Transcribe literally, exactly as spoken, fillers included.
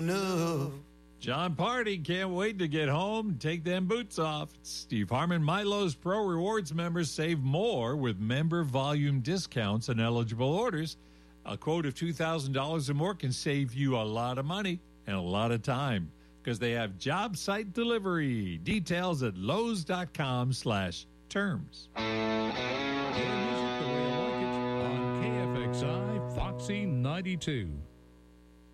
No. John Party can't wait to get home and take them boots off. Steve Harmon, Milo's Pro Rewards members save more with member volume discounts and eligible orders. A quote of two thousand dollars or more can save you a lot of money and a lot of time because they have job site delivery. Details at Lowe's.com slash terms. Music the way you like it on K F X I Foxy ninety-two.